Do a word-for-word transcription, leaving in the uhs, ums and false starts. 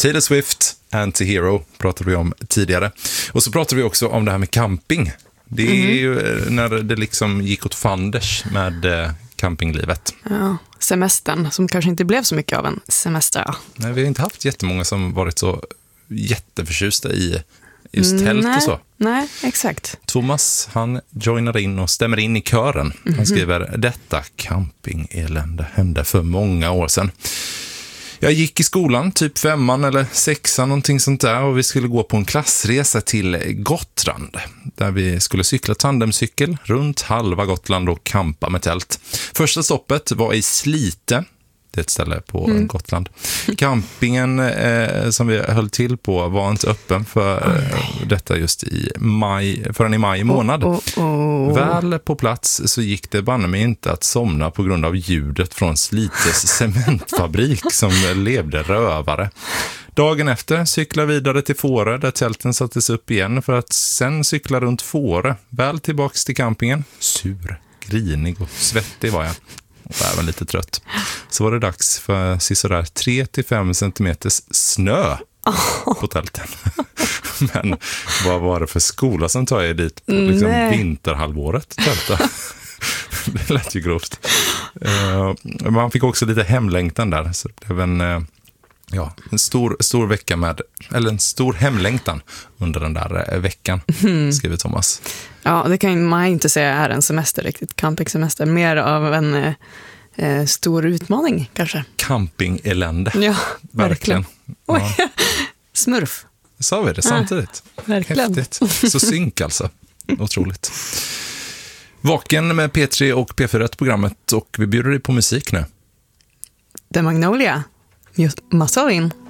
Taylor Swift, Anti-Hero pratade vi om tidigare. Och så pratade vi också om det här med camping. Det är mm. ju när det liksom gick åt fanders med eh, campinglivet. Ja, semestern som kanske inte blev så mycket av en semester. Nej, vi har inte haft jättemånga som varit så jätteförtjusta i just tält nej, och så. Nej, exakt. Thomas, han joinar in och stämmer in i kören. Han Mm-hmm. skriver, detta campingelände hände för många år sedan. Jag gick i skolan, typ femman eller sexan, någonting sånt där. Och vi skulle gå på en klassresa till Gotland. Där vi skulle cykla tandemcykel runt halva Gotland och campa med tält. Första stoppet var i Slite. Det är ett ställe på mm. Gotland. Campingen eh, som vi höll till på var inte öppen för eh, detta just i maj, förrän i maj månad. Oh, oh, oh. Väl på plats så gick det banne mig inte att somna på grund av ljudet från Slites cementfabrik som levde rövare. Dagen efter cykla vidare till Fårö där tälten sattes upp igen för att sen cykla runt Fårö. Väl tillbaks till campingen. Sur, grinig och svettig var jag. Och även lite trött. Så var det dags för sådär tre till fem centimeters snö på tälten. Men vad var det för skola som tar jag dit på liksom vinterhalvåret? Tälta. Det lät ju grovt. Uh, man fick också lite hemlängtan där. Så det blev en, uh, ja, en stor, stor vecka med, eller en stor hemlängtan under den där uh, veckan, mm. skriver Thomas. Ja, det kan man inte säga är en semester riktigt, campingsemester. Mer av en eh, stor utmaning kanske. Campingelände. Ja, verkligen. verkligen. Ja. Oj, smurf. Sa vi det samtidigt? Ja, verkligen. Häftigt. Så synk alltså. Otroligt. Vaken med P tre och P fyra programmet och vi bjuder dig på musik nu. The Magnolia. Muscle In.